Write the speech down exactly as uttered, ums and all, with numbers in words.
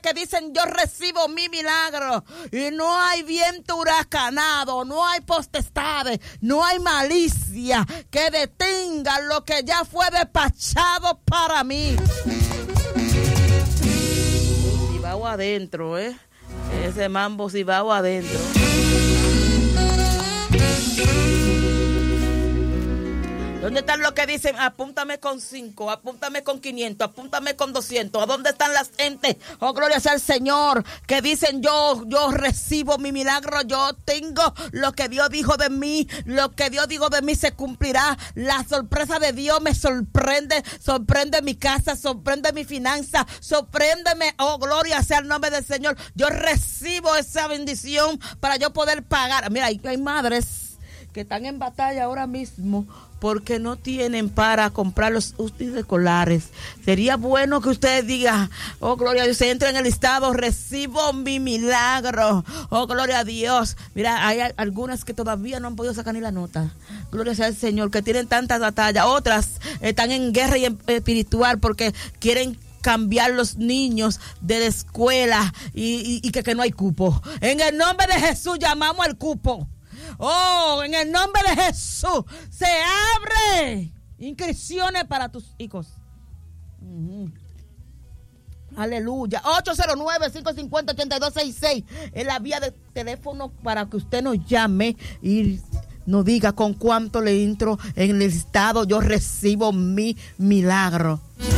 que dicen yo recibo mi milagro. Y no hay viento huracanado, no hay potestades, no hay malicia que detenga lo que ya fue despachado para mí. Cibao adentro, ¿eh? Ese mambo cibao adentro. ¿Dónde están los que dicen, apúntame con cinco, apúntame con quinientos, apúntame con doscientos? ¿A dónde están las gentes? Oh, gloria sea al Señor, que dicen, yo, yo recibo mi milagro, yo tengo lo que Dios dijo de mí, lo que Dios dijo de mí se cumplirá. La sorpresa de Dios me sorprende, sorprende mi casa, sorprende mi finanza, sorpréndeme, oh, gloria sea el nombre del Señor. Yo recibo esa bendición para yo poder pagar. Mira, hay, hay madres que están en batalla ahora mismo porque no tienen para comprar los útiles escolares. Sería bueno que ustedes digan, oh, gloria a Dios, se entra en el listado, recibo mi milagro. Oh, gloria a Dios. Mira, hay algunas que todavía no han podido sacar ni la nota. Gloria sea al Señor, que tienen tantas batallas. Otras están en guerra y en espiritual porque quieren cambiar los niños de la escuela y, y, y que, que no hay cupo. En el nombre de Jesús llamamos al cupo. Oh, en el nombre de Jesús se abre inscripciones para tus hijos. Uh-huh. Aleluya. ocho cero nueve, cinco cinco cero, ocho dos seis seis es la vía de teléfono para que usted nos llame y nos diga con cuánto le entro en el listado. Yo recibo mi milagro.